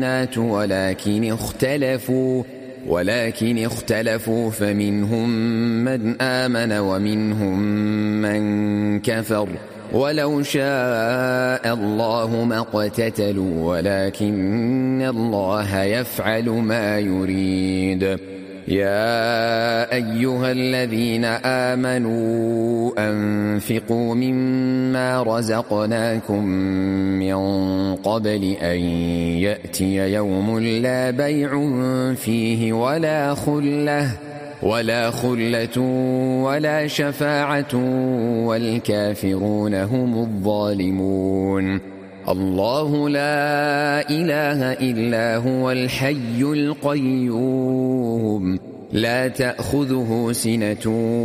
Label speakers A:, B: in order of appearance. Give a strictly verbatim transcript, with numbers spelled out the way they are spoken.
A: ولكن اختلفوا ولكن اختلفوا فمنهم من آمن ومنهم من كفر ولو شاء الله ما اقتتلوا ولكن الله يفعل ما يريد. يا أيها الذين آمنوا أنفقوا مما رزقناكم من قبل أن يأتي يوم لا بيع فيه ولا خلة ولا خلة ولا شفاعة والكافرون هم الظالمون. الله لا إله إلا هو الحي القيوم لا تأخذه سنة